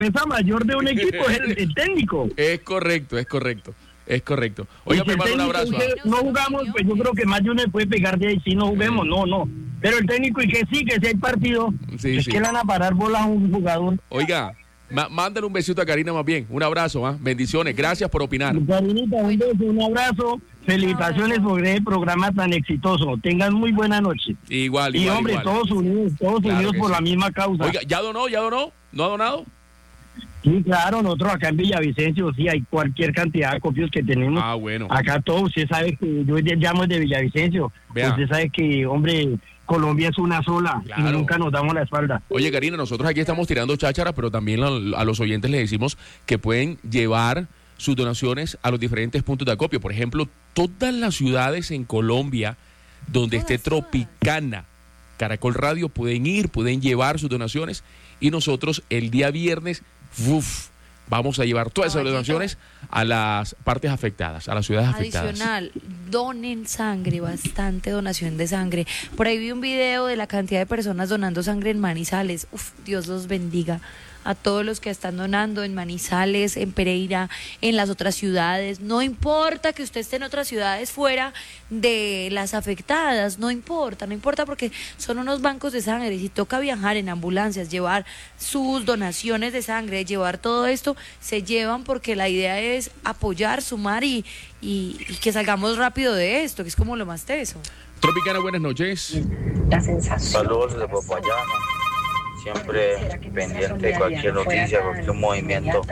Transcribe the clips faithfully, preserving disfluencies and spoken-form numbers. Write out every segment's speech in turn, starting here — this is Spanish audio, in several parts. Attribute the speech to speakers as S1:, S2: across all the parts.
S1: cabeza mayor de un equipo es el, el técnico.
S2: Es correcto, es correcto. Es correcto. Oiga, me mando un abrazo.
S1: Que no jugamos, pues yo creo que más de uno puede pegar de ahí si no juguemos, no, no. Pero el técnico, y que sí, que si hay partido,
S2: sí,
S1: es
S2: sí.
S1: que le van a parar bolas a un jugador.
S2: Oiga, ma- mándale un besito a Karina más bien. Un abrazo, ¿ah? Bendiciones. Gracias por opinar.
S1: Karinita, un beso, un abrazo. Felicitaciones por el programa tan exitoso. Tengan muy buena noche.
S2: Igual,
S1: y
S2: igual,
S1: hombre,
S2: igual.
S1: todos unidos, todos
S2: Claro
S1: unidos
S2: que
S1: por
S2: sí.
S1: la misma causa.
S2: Oiga, ¿ya donó? ¿Ya donó? ¿No ha donado?
S1: Sí, claro, nosotros acá en Villavicencio, sí, hay cualquier cantidad de copios que tenemos.
S2: Ah, bueno.
S1: Acá todos, usted sabe que yo llamo de Villavicencio.
S2: Vea.
S1: Usted sabe que, hombre, Colombia es una sola,
S2: Claro.
S1: y nunca nos damos la espalda.
S2: Oye, Karina, nosotros aquí estamos tirando cháchara, pero también a, a los oyentes les decimos que pueden llevar sus donaciones a los diferentes puntos de acopio. Por ejemplo, todas las ciudades en Colombia donde esté Tropicana, Caracol Radio, pueden ir, pueden llevar sus donaciones, y nosotros el día viernes, uf, vamos a llevar todas esas donaciones a las partes afectadas, a las ciudades afectadas.
S3: Adicional, donen sangre, bastante donación de sangre. Por ahí vi un video de la cantidad de personas donando sangre en Manizales. Uf, Dios los bendiga a todos los que están donando en Manizales, en Pereira, en las otras ciudades. No importa que usted esté en otras ciudades fuera de las afectadas, no importa, no importa, porque son unos bancos de sangre. Si toca viajar en ambulancias, llevar sus donaciones de sangre, llevar todo esto, se llevan, porque la idea es apoyar, sumar y, y, y que salgamos rápido de esto, que es como lo más teso.
S2: Tropicana, buenas noches.
S4: La sensación.
S5: Saludos de Popayán. Siempre pendiente de cualquier noticia, cualquier movimiento.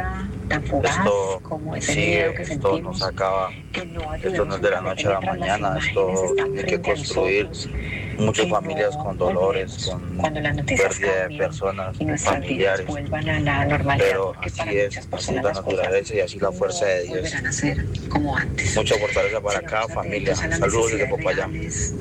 S5: Esto sigue, esto no se acaba, esto no es de la noche a la mañana, esto tiene que construir muchas familias con dolores, con pérdida de personas, familiares, pero así es, así es la naturaleza y así la fuerza de Dios. Mucha fortaleza para cada familia. Saludos desde Popayán.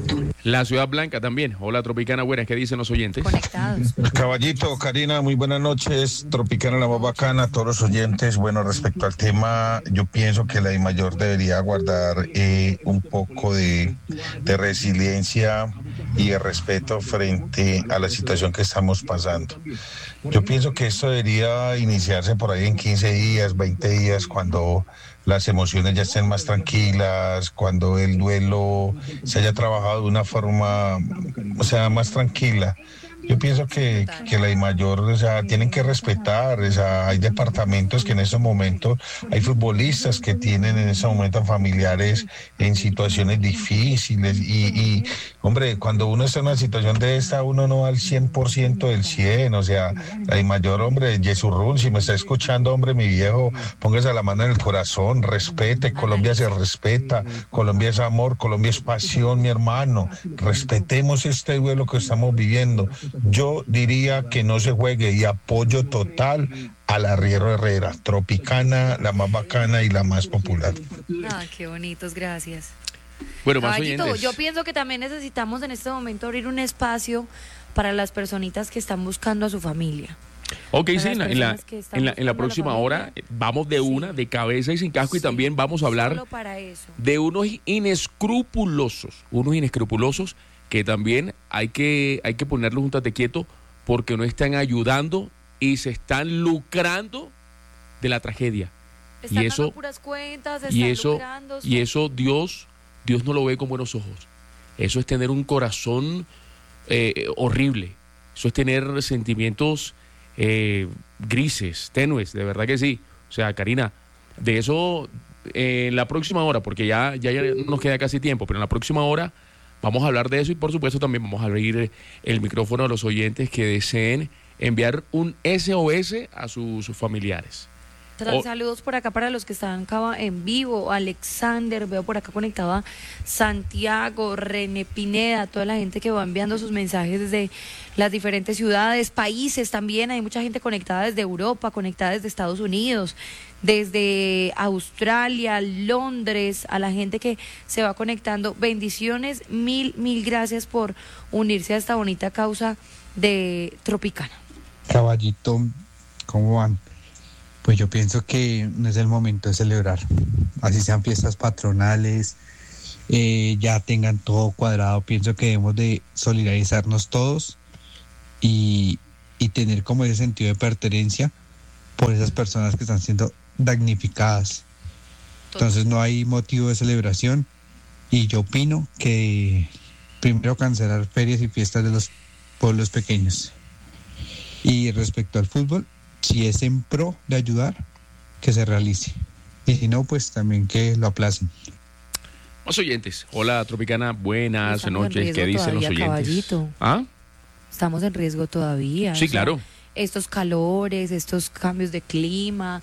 S2: La Ciudad Blanca también. Hola, Tropicana, buenas. ¿Qué dicen los oyentes?
S3: Conectados.
S6: Caballito, Karina, muy buenas noches. Tropicana, la más bacana, todos los oyentes. Bueno, respecto al tema, yo pienso que la DIMAYOR debería guardar eh, un poco de, de resiliencia y de respeto frente a la situación que estamos pasando. Yo pienso que esto debería iniciarse por ahí en quince días, veinte días, cuando las emociones ya estén más tranquilas, cuando el duelo se haya trabajado de una forma, o sea, más tranquila. Yo pienso que, que la DIMAYOR, o sea, tienen que respetar, o sea, hay departamentos que en estos momentos, hay futbolistas que tienen en estos momentos familiares en situaciones difíciles y, y, hombre, cuando uno está en una situación de esta, uno no va al cien por ciento del cien, o sea, la DIMAYOR, hombre, Yesurrún, si me está escuchando, hombre, mi viejo, póngase la mano en el corazón, respete, Colombia se respeta, Colombia es amor, Colombia es pasión, mi hermano, respetemos este duelo que estamos viviendo. Yo diría que no se juegue y apoyo total al Arriero Herrera, Tropicana, la más bacana y la más popular.
S3: Ah, qué bonitos, gracias.
S2: Bueno, más
S3: Caballito,
S2: oyentes.
S3: yo pienso que también necesitamos en este momento abrir un espacio para las personitas que están buscando a su familia.
S2: Ok,
S3: Para
S2: sí,
S3: las
S2: en la, en la,
S3: personas que están
S2: en la, en la
S3: buscando a la
S2: próxima
S3: familia.
S2: hora eh, vamos de
S3: Sí.
S2: una, de cabeza y sin casco, y
S3: Sí.
S2: también vamos a hablar
S3: Solo para eso.
S2: de unos inescrupulosos, unos inescrupulosos que también hay que, hay que ponerlos un tate quieto porque no están ayudando y se están lucrando de la tragedia.
S3: Están
S2: y eso,
S3: dando puras cuentas,
S2: y
S3: están
S2: eso,
S3: lucrando,
S2: y eso Dios, Dios no lo ve con buenos ojos. Eso es tener un corazón eh, horrible. Eso es tener sentimientos eh, grises, tenues, de verdad que sí. O sea, Karina, de eso eh, en la próxima hora, porque ya, ya, ya no nos queda casi tiempo, pero en la próxima hora vamos a hablar de eso y por supuesto también vamos a abrir el micrófono a los oyentes que deseen enviar un S O S a sus, sus familiares.
S3: Tra-
S2: O-
S3: Saludos por acá para los que están acá en vivo. Alexander, veo por acá conectado a Santiago, René Pineda, toda la gente que va enviando sus mensajes desde las diferentes ciudades, países también. Hay mucha gente conectada desde Europa, conectada desde Estados Unidos, desde Australia, Londres, a la gente que se va conectando. Bendiciones, mil, mil gracias por unirse a esta bonita causa de Tropicana.
S7: Caballito, ¿cómo van? Pues yo pienso que no es el momento de celebrar, así sean fiestas patronales, eh, ya tengan todo cuadrado. Pienso que debemos de solidarizarnos todos y, y tener como ese sentido de pertenencia por esas personas que están siendo damnificadas. Entonces no hay motivo de celebración y yo opino que primero cancelar ferias y fiestas de los pueblos pequeños. Y respecto al fútbol, si es en pro de ayudar, que se realice. Y si no, pues también que lo aplacen.
S2: Más oyentes. Hola, Tropicana. Buenas noches. ¿Qué dicen los oyentes?
S3: Caballito.
S2: ¿Ah?
S3: Estamos en riesgo todavía.
S2: Sí,
S3: o sea,
S2: claro.
S3: Estos calores, estos cambios de clima,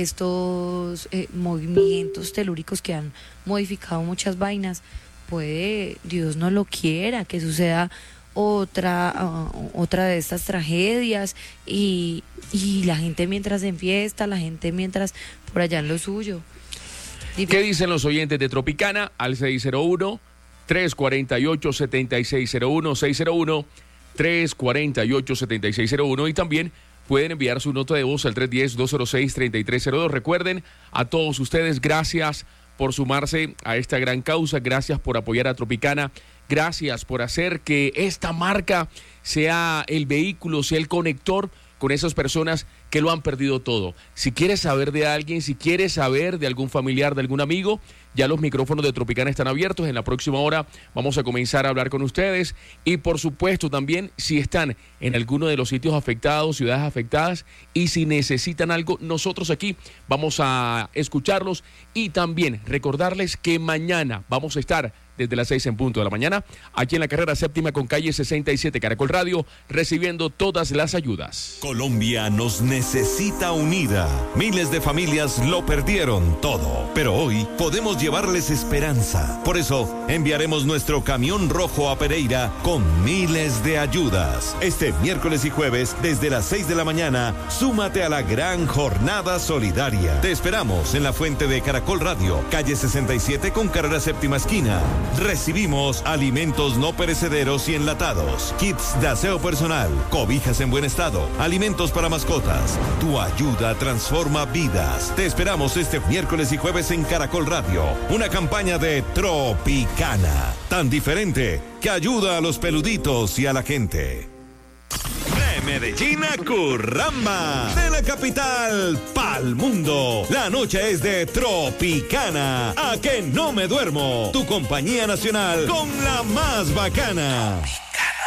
S3: estos eh, movimientos telúricos que han modificado muchas vainas, puede, Dios no lo quiera, que suceda otra uh, otra de estas tragedias y, y la gente mientras en fiesta, la gente mientras por allá en lo suyo.
S2: ¿Qué dicen los oyentes de Tropicana? Al seis cero uno, tres cuatro ocho, siete seis cero uno, seis cero uno, tres cuatro ocho, siete seis cero uno y también pueden enviar su nota de voz al tres uno cero, dos cero seis, tres tres cero dos. Recuerden, a todos ustedes, gracias por sumarse a esta gran causa, gracias por apoyar a Tropicana, gracias por hacer que esta marca sea el vehículo, sea el conector con esas personas que lo han perdido todo. Si quieres saber de alguien, si quieres saber de algún familiar, de algún amigo, ya los micrófonos de Tropicana están abiertos. En la próxima hora vamos a comenzar a hablar con ustedes. Y por supuesto también, si están en alguno de los sitios afectados, ciudades afectadas, y si necesitan algo, nosotros aquí vamos a escucharlos. Y también recordarles que mañana vamos a estar desde las seis en punto de la mañana, aquí en la carrera séptima con calle sesenta y siete Caracol Radio, recibiendo todas las ayudas.
S4: Colombia nos necesita unida. Miles de familias lo perdieron todo, pero hoy podemos llevarles esperanza. Por eso, enviaremos nuestro camión rojo a Pereira con miles de ayudas. Este miércoles y jueves, desde las seis de la mañana, súmate a la gran jornada solidaria. Te esperamos en la fuente de Caracol Radio, calle sesenta y siete con carrera séptima esquina. Recibimos alimentos no perecederos y enlatados, kits de aseo personal, cobijas en buen estado, alimentos para mascotas. Tu ayuda transforma vidas. Te esperamos este miércoles y jueves en Caracol Radio. Una campaña de Tropicana, tan diferente que ayuda a los peluditos y a la gente. De Medellín a Curramba, de la capital pa'l mundo. La noche es de Tropicana. A que no me duermo. Tu compañía nacional con la más bacana.